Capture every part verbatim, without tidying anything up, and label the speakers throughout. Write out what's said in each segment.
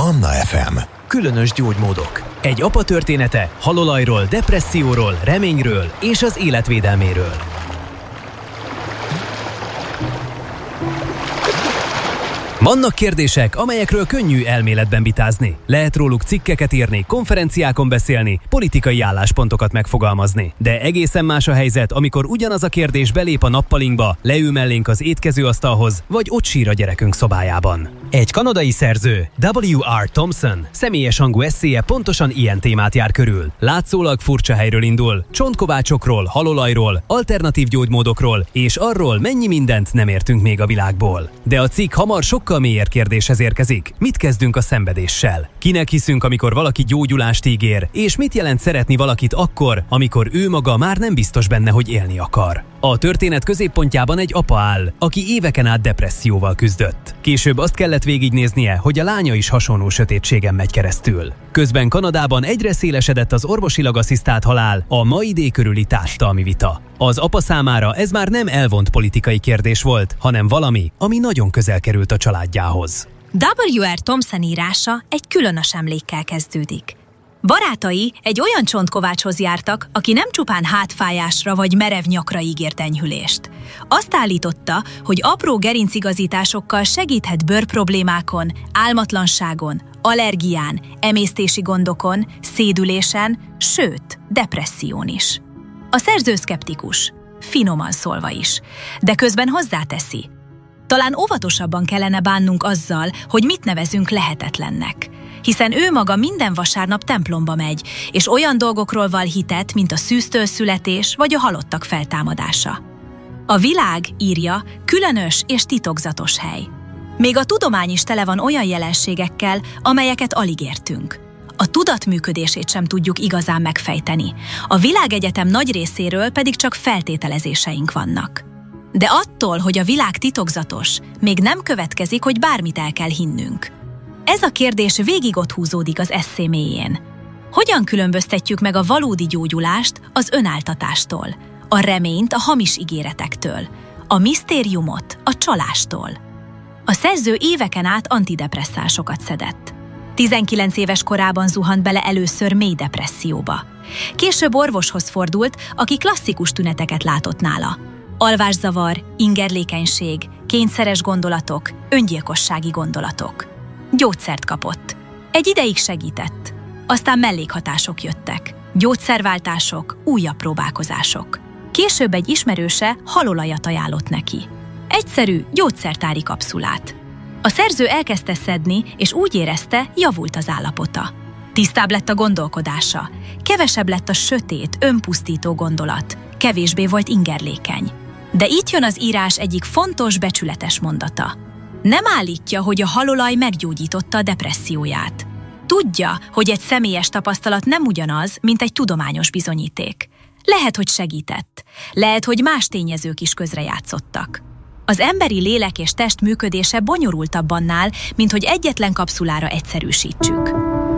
Speaker 1: Manna ef em.
Speaker 2: Különös gyógymódok. Egy apa története halolajról, depresszióról, reményről és az életvédelméről. Vannak kérdések, amelyekről könnyű elméletben vitázni. Lehet róluk cikkeket írni, konferenciákon beszélni, politikai álláspontokat megfogalmazni. De egészen más a helyzet, amikor ugyanaz a kérdés belép a nappalinkba, leül mellénk az étkezőasztalhoz, vagy ott sír a gyerekünk szobájában. Egy kanadai szerző, W R Thompson, személyes hangú esszéje pontosan ilyen témát jár körül. Látszólag furcsa helyről indul, csontkovácsokról, halolajról, alternatív gyógymódokról, és arról, mennyi mindent nem értünk még a világból. De a cikk hamar sokkal mélyebb kérdéshez érkezik. Mit kezdünk a szenvedéssel? Kinek hiszünk, amikor valaki gyógyulást ígér, és mit jelent szeretni valakit akkor, amikor ő maga már nem biztos benne, hogy élni akar? A történet középpontjában egy apa áll, aki éveken át depresszióval küzdött. Később azt kellett végignéznie, hogy a lánya is hasonló sötétségen megy keresztül. Közben Kanadában egyre szélesedett az orvosilag asszisztált halál, a mai idő körüli társadalmi vita. Az apa számára ez már nem elvont politikai kérdés volt, hanem valami, ami nagyon közel került a családjához.
Speaker 3: W R Thompson írása egy különös emlékkel kezdődik. Barátai egy olyan csontkovácshoz jártak, aki nem csupán hátfájásra vagy merev nyakra ígért enyhülést. Azt állította, hogy apró gerincigazításokkal segíthet bőrproblémákon, álmatlanságon, allergián, emésztési gondokon, szédülésen, sőt, depresszión is. A szerző szkeptikus, finoman szólva is, de közben hozzáteszi. Talán óvatosabban kellene bánnunk azzal, hogy mit nevezünk lehetetlennek, hiszen ő maga minden vasárnap templomba megy, és olyan dolgokról val hitet, mint a szűztől születés vagy a halottak feltámadása. A világ, írja, különös és titokzatos hely. Még a tudomány is tele van olyan jelenségekkel, amelyeket alig értünk. A tudat működését sem tudjuk igazán megfejteni, a világegyetem nagy részéről pedig csak feltételezéseink vannak. De attól, hogy a világ titokzatos, még nem következik, hogy bármit el kell hinnünk. Ez a kérdés végig ott húzódik az esszé mélyén. Hogyan különböztetjük meg a valódi gyógyulást az önáltatástól, a reményt a hamis ígéretektől, a misztériumot a csalástól? A szerző éveken át antidepresszánsokat szedett. tizenkilenc éves korában zuhant bele először mély depresszióba. Később orvoshoz fordult, aki klasszikus tüneteket látott nála. Alvászavar, ingerlékenység, kényszeres gondolatok, öngyilkossági gondolatok. Gyógyszert kapott. Egy ideig segített. Aztán mellékhatások jöttek. Gyógyszerváltások, újabb próbálkozások. Később egy ismerőse halolajat ajánlott neki. Egyszerű, gyógyszertári kapszulát. A szerző elkezdte szedni, és úgy érezte, javult az állapota. Tisztább lett a gondolkodása. Kevesebb lett a sötét, önpusztító gondolat. Kevésbé volt ingerlékeny. De itt jön az írás egyik fontos, becsületes mondata. Nem állítja, hogy a halolaj meggyógyította a depresszióját. Tudja, hogy egy személyes tapasztalat nem ugyanaz, mint egy tudományos bizonyíték. Lehet, hogy segített. Lehet, hogy más tényezők is közrejátszottak. Az emberi lélek és test működése bonyolultabb annál, mint hogy egyetlen kapszulára egyszerűsítsük.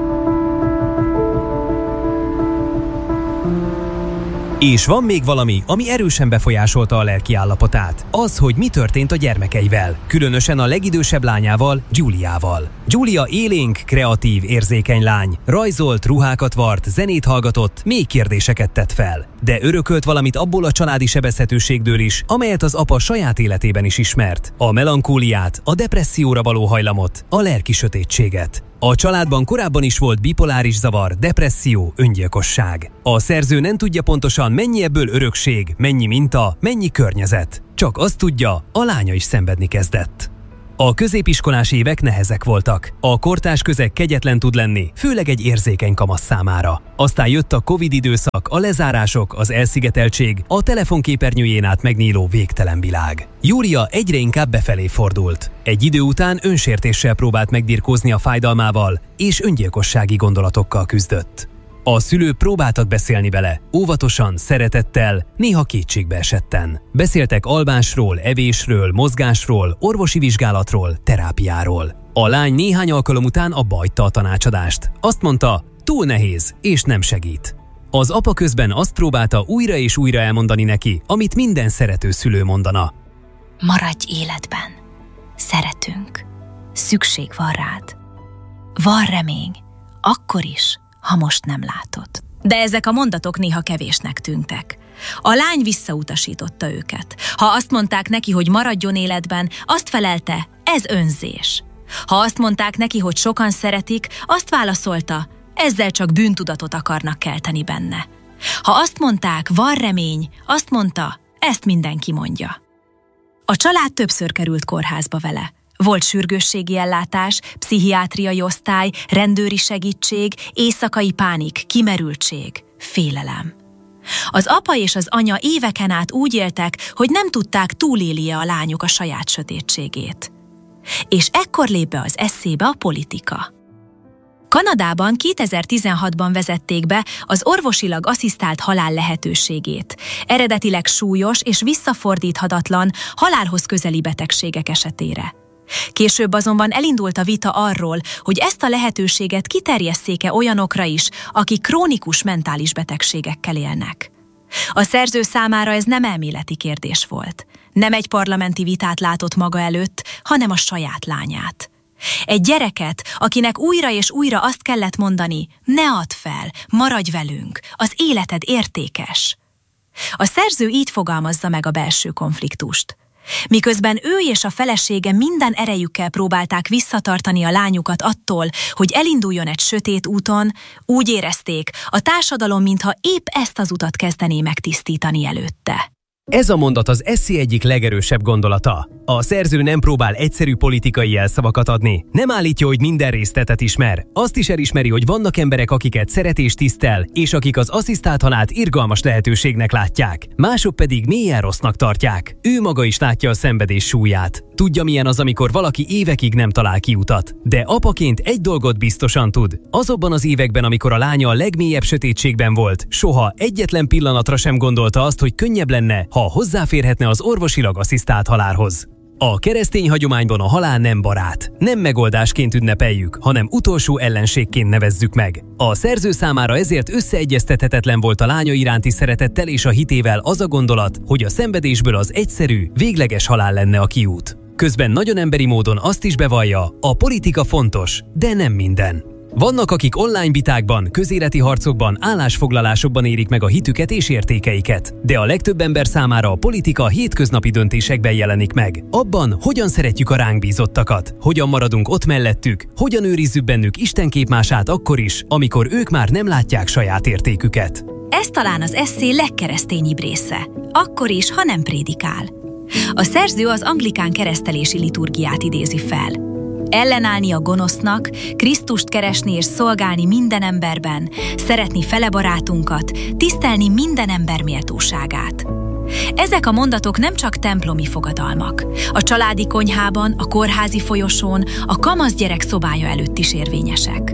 Speaker 2: És van még valami, ami erősen befolyásolta a lelki állapotát. Az, hogy mi történt a gyermekeivel, különösen a legidősebb lányával, Juliával. Julia élénk, kreatív, érzékeny lány. Rajzolt, ruhákat vart, zenét hallgatott, mély kérdéseket tett fel. De örökölt valamit abból a családi sebezhetőségből is, amelyet az apa saját életében is ismert. A melankóliát, a depresszióra való hajlamot, a lelki sötétséget. A családban korábban is volt bipoláris zavar, depresszió, öngyilkosság. A szerző nem tudja pontosan, mennyi ebből örökség, mennyi minta, mennyi környezet. Csak azt tudja, a lánya is szenvedni kezdett. A középiskolás évek nehezek voltak. A kortárs közeg kegyetlen tud lenni, főleg egy érzékeny kamasz számára. Aztán jött a Covid időszak, a lezárások, az elszigeteltség, a telefonképernyőjén át megnyíló végtelen világ. Júlia egyre inkább befelé fordult. Egy idő után önsértéssel próbált megbirkózni a fájdalmával, és öngyilkossági gondolatokkal küzdött. A szülők próbáltak beszélni vele, óvatosan, szeretettel, néha kétségbe esetten. Beszéltek alvásról, evésről, mozgásról, orvosi vizsgálatról, terápiáról. A lány néhány alkalom után abba hagyta a tanácsadást. Azt mondta, túl nehéz, és nem segít. Az apa közben azt próbálta újra és újra elmondani neki, amit minden szerető szülő mondana.
Speaker 3: Maradj életben. Szeretünk. Szükség van rád. van remény, akkor is, ha most nem látod. De ezek a mondatok néha kevésnek tűntek. A lány visszautasította őket. Ha azt mondták neki, hogy maradjon életben, azt felelte, ez önzés. Ha azt mondták neki, hogy sokan szeretik, azt válaszolta, ezzel csak bűntudatot akarnak kelteni benne. Ha azt mondták, van remény, azt mondta, ezt mindenki mondja. A család többször került kórházba vele. Volt sürgősségi ellátás, pszichiátriai osztály, rendőri segítség, éjszakai pánik, kimerültség, félelem. Az apa és az anya éveken át úgy éltek, hogy nem tudták, túlélje a lányuk a saját sötétségét. És ekkor lép be az eszébe a politika. Kanadában kétezer-tizenhatban vezették be az orvosilag asszisztált halál lehetőségét, eredetileg súlyos és visszafordíthatatlan, halálhoz közeli betegségek esetére. Később azonban elindult a vita arról, hogy ezt a lehetőséget kiterjesszék-e olyanokra is, akik krónikus mentális betegségekkel élnek. A szerző számára ez nem elméleti kérdés volt. Nem egy parlamenti vitát látott maga előtt, hanem a saját lányát. Egy gyereket, akinek újra és újra azt kellett mondani, ne add fel, maradj velünk, az életed értékes. A szerző így fogalmazza meg a belső konfliktust. Miközben ő és a felesége minden erejükkel próbálták visszatartani a lányukat attól, hogy elinduljon egy sötét úton, úgy érezték, a társadalom mintha épp ezt az utat kezdené megtisztítani előtte.
Speaker 2: Ez a mondat az esszé egyik legerősebb gondolata. A szerző nem próbál egyszerű politikai jelszavakat adni, nem állítja, hogy minden részletet ismer. Azt is elismeri, hogy vannak emberek, akiket szeret és tisztel, és akik az asszisztált halált irgalmas lehetőségnek látják. Mások pedig mélyen rossznak tartják. Ő maga is látja a szenvedés súlyát. Tudja, milyen az, amikor valaki évekig nem talál kiutat. De apaként egy dolgot biztosan tud. Azokban az években, amikor a lánya a legmélyebb sötétségben volt, soha egyetlen pillanatra sem gondolta azt, hogy könnyebb lenne, ha hozzáférhetne az orvosilag asszisztált halálhoz. A keresztény hagyományban a halál nem barát, nem megoldásként ünnepeljük, hanem utolsó ellenségként nevezzük meg. A szerző számára ezért összeegyeztethetetlen volt a lánya iránti szeretettel és a hitével az a gondolat, hogy a szenvedésből az egyszerű, végleges halál lenne a kiút. Közben nagyon emberi módon azt is bevallja, a politika fontos, de nem minden. Vannak, akik online vitákban, közéleti harcokban, állásfoglalásokban érik meg a hitüket és értékeiket, de a legtöbb ember számára a politika a hétköznapi döntésekben jelenik meg. Abban, hogyan szeretjük a ránk bízottakat, hogyan maradunk ott mellettük, hogyan őrizzük bennük Isten képmását akkor is, amikor ők már nem látják saját értéküket.
Speaker 3: Ez talán az esszé legkeresztényibb része, akkor is, ha nem prédikál. A szerző az anglikán keresztelési liturgiát idézi fel. Ellenállni a gonosznak, Krisztust keresni és szolgálni minden emberben, szeretni fele barátunkat, tisztelni minden ember méltóságát. Ezek a mondatok nem csak templomi fogadalmak. A családi konyhában, a kórházi folyosón, a kamasz gyerek szobája előtt is érvényesek.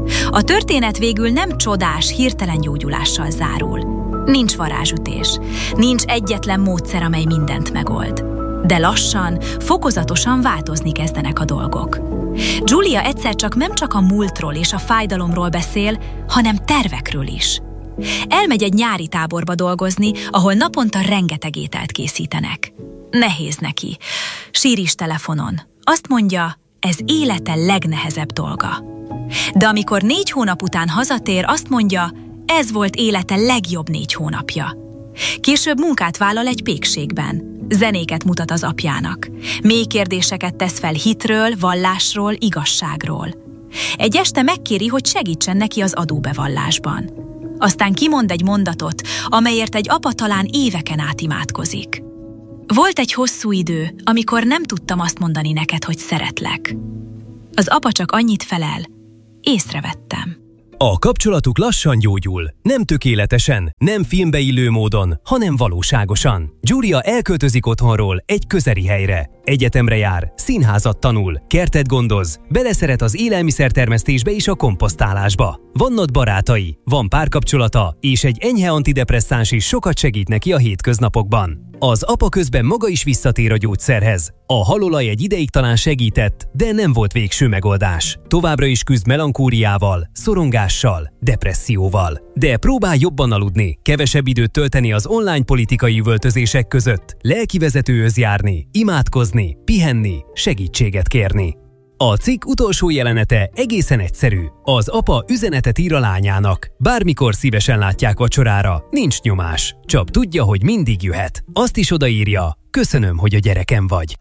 Speaker 3: A történet végül nem csodás, hirtelen gyógyulással zárul. Nincs varázsütés, nincs egyetlen módszer, amely mindent megold. De lassan, fokozatosan változni kezdenek a dolgok. Julia egyszer csak nem csak a múltról és a fájdalomról beszél, hanem tervekről is. Elmegy egy nyári táborba dolgozni, ahol naponta rengeteg ételt készítenek. Nehéz neki. Sír is telefonon. Azt mondja, ez élete legnehezebb dolga. De amikor négy hónap után hazatér, azt mondja, ez volt élete legjobb négy hónapja. Később munkát vállal egy pékségben. Zenéket mutat az apjának. Mély kérdéseket tesz fel hitről, vallásról, igazságról. Egy este megkéri, hogy segítsen neki az adóbevallásban. Aztán kimond egy mondatot, amelyért egy apa talán éveken át imádkozik. Volt egy hosszú idő, amikor nem tudtam azt mondani neked, hogy szeretlek. Az apa csak annyit felel, észrevettem.
Speaker 2: A kapcsolatuk lassan gyógyul, nem tökéletesen, nem filmbe illő módon, hanem valóságosan. Julia elköltözik otthonról egy közeli helyre. Egyetemre jár, színházat tanul, kertet gondoz, beleszeret az élelmiszertermesztésbe és a komposztálásba. Vannak barátai, van párkapcsolata, és egy enyhe antidepresszáns is sokat segít neki a hétköznapokban. Az apa közben maga is visszatér a gyógyszerhez. A halolaj egy ideig talán segített, de nem volt végső megoldás. Továbbra is küzd melankóliával, szorongással, depresszióval. De próbál jobban aludni, kevesebb időt tölteni az online politikai üvöltözések között, lelkivezetőhöz járni, imádkozni, pihenni, segítséget kérni. A cikk utolsó jelenete egészen egyszerű. Az apa üzenetet ír a lányának. Bármikor szívesen látják vacsorára, nincs nyomás. Csak tudja, hogy mindig jöhet. Azt is odaírja: köszönöm, hogy a gyerekem vagy.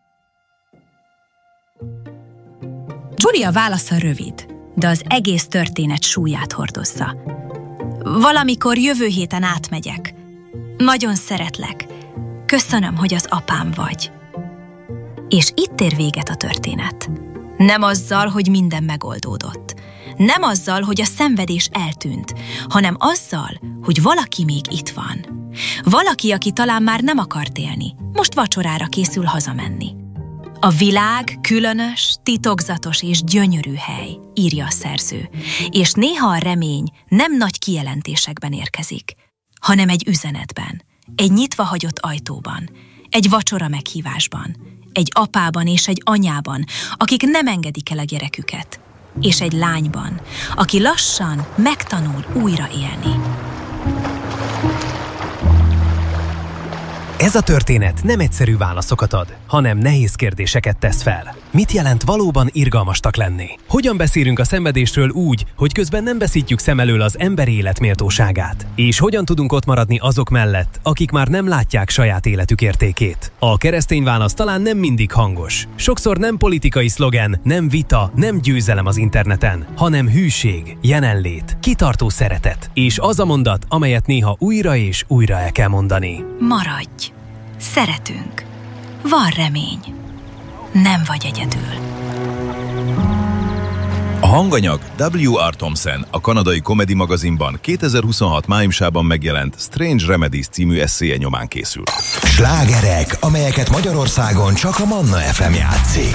Speaker 3: Giulia válasza rövid, de az egész történet súlyát hordozza. Valamikor jövő héten átmegyek. Nagyon szeretlek. Köszönöm, hogy az apám vagy. És itt ér véget a történet. Nem azzal, hogy minden megoldódott. Nem azzal, hogy a szenvedés eltűnt, hanem azzal, hogy valaki még itt van. Valaki, aki talán már nem akart élni, most vacsorára készül hazamenni. A világ különös, titokzatos és gyönyörű hely, írja a szerző, és néha a remény nem nagy kijelentésekben érkezik, hanem egy üzenetben, egy nyitva hagyott ajtóban, egy vacsora meghívásban, egy apában és egy anyában, akik nem engedik el a gyereküket, és egy lányban, aki lassan megtanul újra élni.
Speaker 2: Ez a történet nem egyszerű válaszokat ad, hanem nehéz kérdéseket tesz fel. Mit jelent valóban irgalmasnak lenni? Hogyan beszélünk a szenvedésről úgy, hogy közben nem veszítjük szem elől az emberi élet méltóságát? És hogyan tudunk ott maradni azok mellett, akik már nem látják saját életük értékét? A keresztény válasz talán nem mindig hangos. Sokszor nem politikai szlogen, nem vita, nem győzelem az interneten, hanem hűség, jelenlét, kitartó szeretet, és az a mondat, amelyet néha újra és újra el kell mondani.
Speaker 3: Maradj! Szeretünk. Van remény. Nem vagy egyedül.
Speaker 1: A hanganyag W R. Thompson, a kanadai Comedy magazinban kétezer-huszonhat májusában megjelent Strange Remedies című esszéje nyomán készült.
Speaker 4: Slágerek, amelyeket Magyarországon csak a Manna ef em játszik.